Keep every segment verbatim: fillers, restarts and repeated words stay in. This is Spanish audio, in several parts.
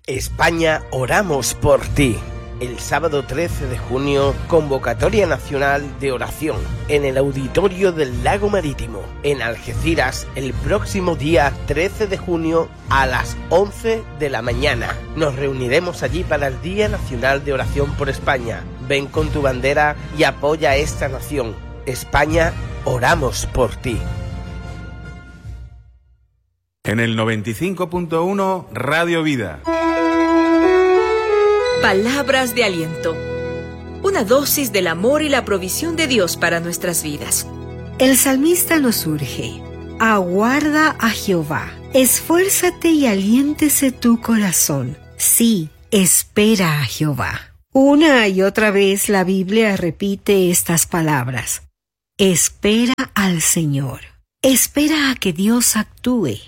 España, oramos por ti. El sábado trece de junio, convocatoria nacional de oración en el auditorio del Lago Marítimo, en Algeciras, el próximo día trece de junio a las once de la mañana. Nos reuniremos allí para el Día Nacional de Oración por España. Ven con tu bandera y apoya a esta nación. España, oramos por ti. En el noventa y cinco punto uno, Radio Vida. Palabras de aliento. Una dosis del amor y la provisión de Dios para nuestras vidas. El salmista nos urge: aguarda a Jehová, esfuérzate y aliéntese tu corazón. Sí, espera a Jehová. Una y otra vez la Biblia repite estas palabras. Espera al Señor. Espera a que Dios actúe.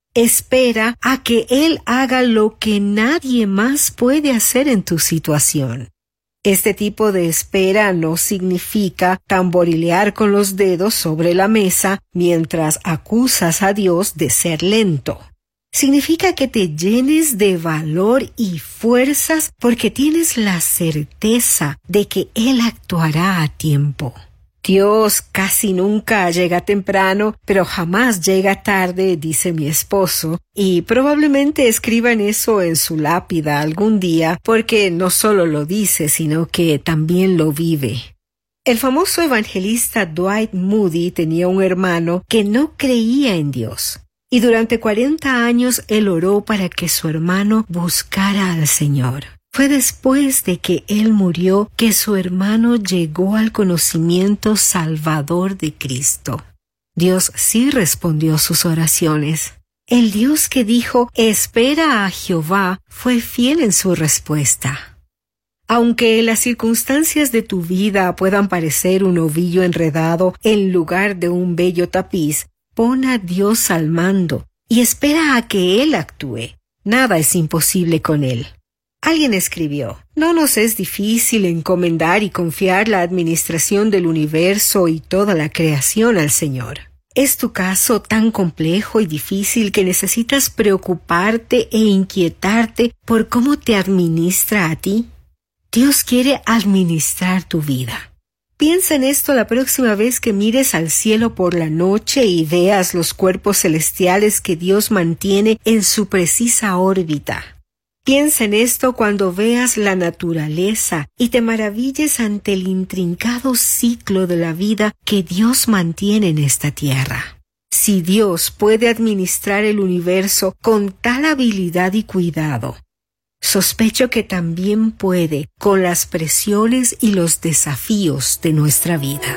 Espera a que Él haga lo que nadie más puede hacer en tu situación. Este tipo de espera no significa tamborilear con los dedos sobre la mesa mientras acusas a Dios de ser lento. Significa que te llenes de valor y fuerzas porque tienes la certeza de que Él actuará a tiempo. Dios casi nunca llega temprano, pero jamás llega tarde, dice mi esposo, y probablemente escriban eso en su lápida algún día, porque no solo lo dice, sino que también lo vive. El famoso evangelista Dwight Moody tenía un hermano que no creía en Dios, y durante cuarenta años él oró para que su hermano buscara al Señor. Fue después de que él murió que su hermano llegó al conocimiento salvador de Cristo. Dios sí respondió sus oraciones. El Dios que dijo, espera a Jehová, fue fiel en su respuesta. Aunque las circunstancias de tu vida puedan parecer un ovillo enredado en lugar de un bello tapiz, pon a Dios al mando y espera a que Él actúe. Nada es imposible con Él. Alguien escribió: no nos es difícil encomendar y confiar la administración del universo y toda la creación al Señor. ¿Es tu caso tan complejo y difícil que necesitas preocuparte e inquietarte por cómo te administra a ti? Dios quiere administrar tu vida. Piensa en esto la próxima vez que mires al cielo por la noche y veas los cuerpos celestiales que Dios mantiene en su precisa órbita. Piensa en esto cuando veas la naturaleza y te maravilles ante el intrincado ciclo de la vida que Dios mantiene en esta tierra. Si Dios puede administrar el universo con tal habilidad y cuidado, sospecho que también puede con las presiones y los desafíos de nuestra vida.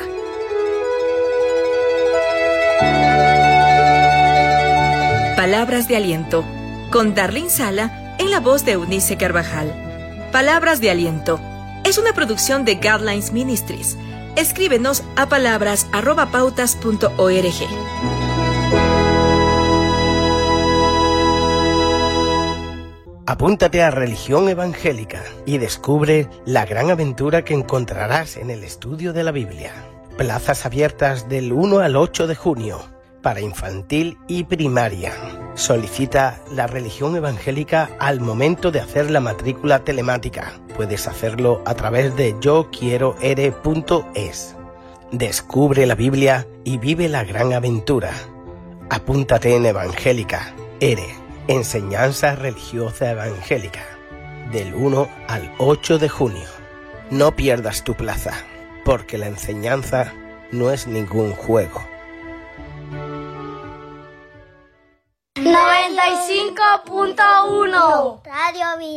Palabras de aliento, con Darlene Sala, en la voz de Eunice Carvajal. Palabras de aliento es una producción de Guidelines Ministries. Escríbenos a palabras arroba pautas punto org. Apúntate a Religión Evangélica y descubre la gran aventura que encontrarás en el estudio de la Biblia. Plazas abiertas del uno al ocho de junio. Para infantil y primaria. Solicita la Religión Evangélica al momento de hacer la matrícula telemática. Puedes hacerlo a través de yo quiero ere punto es. Descubre la Biblia y vive la gran aventura. Apúntate en Evangélica. Ere, Enseñanza Religiosa Evangélica. Del uno al ocho de junio. No pierdas tu plaza, porque la enseñanza no es ningún juego. noventa y cinco punto uno Radio Vida.